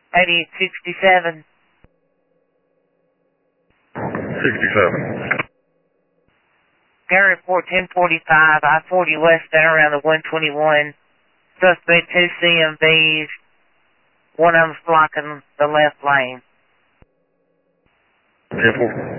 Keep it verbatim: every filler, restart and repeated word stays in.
eighty-eight sixty-seven. sixty-seven. Gary Report ten forty-five, I forty westbound around the one twenty-one. Suspect two C M Vs. One of them's blocking the left lane. ten four.